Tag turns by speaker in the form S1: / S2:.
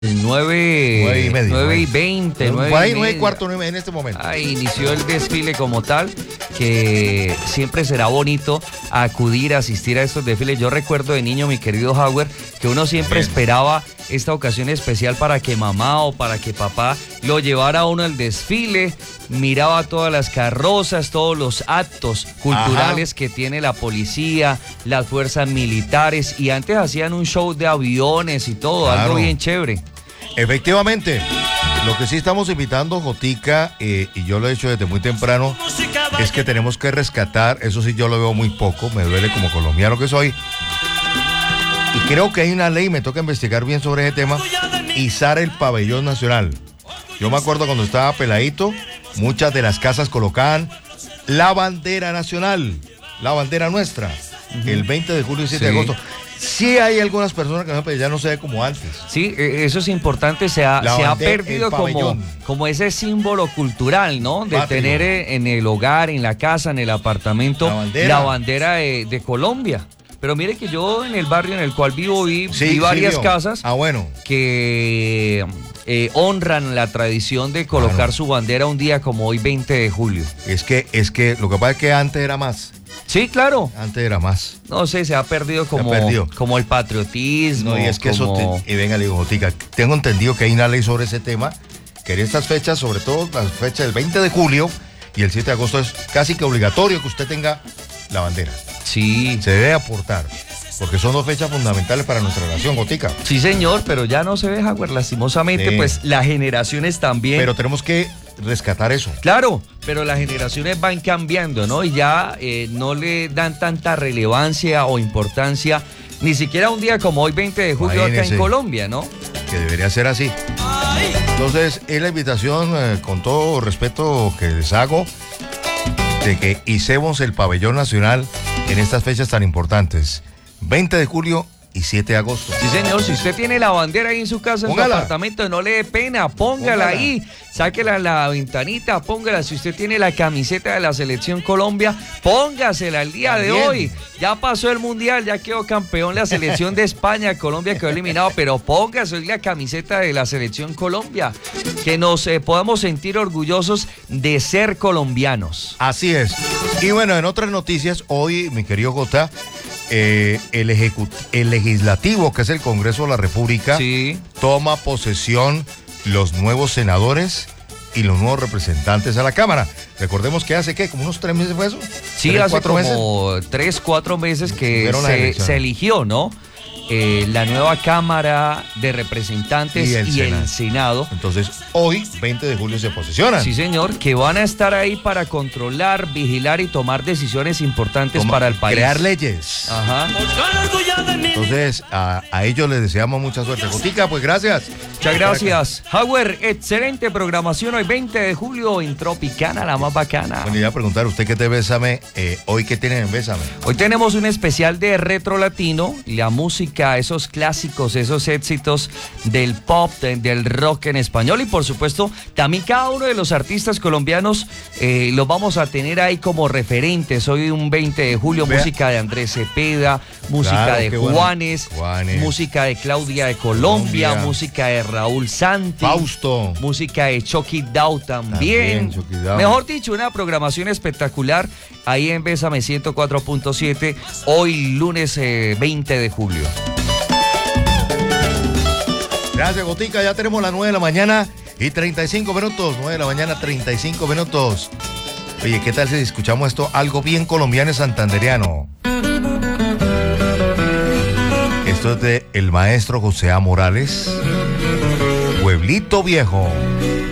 S1: 9 y 20, 9
S2: Por ahí,
S1: y
S2: 9 y
S1: media.
S2: cuarto, 9 en este momento.
S1: Inició el desfile como tal, que siempre será bonito acudir, asistir a estos desfiles. Yo recuerdo de niño, mi querido Howard, que uno siempre esperaba esta ocasión especial para que mamá o para que papá lo llevara a uno al desfile, miraba todas las carrozas, todos los actos culturales que tiene la policía, las fuerzas militares, y antes hacían un show de aviones y todo, algo bien chévere.
S2: Efectivamente, lo que sí estamos invitando, Jotica, y yo lo he hecho desde muy temprano, es que tenemos que rescatar, eso sí yo lo veo muy poco, me duele como colombiano que soy, y creo que hay una ley, me toca investigar bien sobre ese tema, izar el pabellón nacional. Yo me acuerdo cuando estaba peladito, muchas de las casas colocaban la bandera nacional, la bandera nuestra, el 20 de julio y 7 de agosto. Sí hay algunas personas que ya no se ve como antes.
S1: Sí, eso es importante, se ha perdido como ese símbolo cultural, ¿no? De tener en el hogar, en la casa, en el apartamento, la bandera de Colombia. Pero mire que yo en el barrio en el cual vivo vi varias casas que honran la tradición de colocar su bandera un día como hoy, 20 de julio.
S2: Es que lo que pasa es que antes era más.
S1: Sí, claro.
S2: Antes era más.
S1: No sé, se ha perdido como el patriotismo.
S2: No, y es que y venga, le digo, Jotica, tengo entendido que hay una ley sobre ese tema, que en estas fechas, sobre todo las fechas del 20 de julio y el 7 de agosto, es casi que obligatorio que usted tenga la bandera.
S1: Sí.
S2: Se debe aportar, porque son dos fechas fundamentales para nuestra nación, Jotica.
S1: Sí, señor, pero ya no se ve, Jaguar, lastimosamente, pues las generaciones también.
S2: Pero tenemos que rescatar eso.
S1: Claro, pero las generaciones van cambiando, ¿no? Y ya no le dan tanta relevancia o importancia, ni siquiera un día como hoy, 20 de julio, acá en Colombia, ¿no?
S2: Que debería ser así. Entonces, es la invitación, con todo respeto que les hago, de que hicemos el pabellón nacional en estas fechas tan importantes. 20 de julio y 7 de agosto.
S1: Sí, señor, si usted tiene la bandera ahí en su casa, en su apartamento, no le dé pena, póngala ahí, sáquela a la ventanita, póngala. Si usted tiene la camiseta de la Selección Colombia, póngasela el día de hoy. Ya pasó el Mundial, ya quedó campeón la Selección de España, Colombia quedó eliminado, pero póngase hoy la camiseta de la Selección Colombia, que nos podamos sentir orgullosos de ser colombianos.
S2: Así es. Y bueno, en otras noticias, hoy, mi querido Jota, el legislativo, que es el Congreso de la República, toma posesión los nuevos senadores y los nuevos representantes a la Cámara. Recordemos que hace, ¿como unos 3 meses fue eso?
S1: Sí, hace como 3, 4 meses que se eligió, ¿no? La nueva Cámara de Representantes y el Senado.
S2: Entonces, hoy, 20 de julio, se posesionan.
S1: Sí, señor, que van a estar ahí para controlar, vigilar y tomar decisiones importantes para el país.
S2: Crear leyes.
S1: Ajá.
S2: Entonces, a ellos les deseamos mucha suerte. Jotica, pues gracias.
S1: Muchas gracias. Howard, excelente programación hoy, 20 de julio, en Tropicana, la más bacana.
S2: Bueno, iba a preguntar, ¿usted qué te Bésame? ¿Hoy qué tienen en Bésame?
S1: Hoy tenemos un especial de retro latino, la música, esos clásicos, esos éxitos del pop, del rock en español, y por supuesto también cada uno de los artistas colombianos los vamos a tener ahí como referentes. Hoy un 20 de julio, música de Andrés Cepeda, música de Juanes, música de Claudia de Colombia, música de Raúl Santi,
S2: Fausto,
S1: música de Chucky Dow también. Mejor dicho, una programación espectacular ahí en Bésame 104.7, hoy lunes 20 de julio.
S2: Gracias, Gotica. Ya tenemos las 9 de la mañana y 35 minutos. 9 de la mañana, 35 minutos. Oye, ¿qué tal si escuchamos esto? Algo bien colombiano y santandereano. Esto es de el maestro José A. Morales. Pueblito Viejo.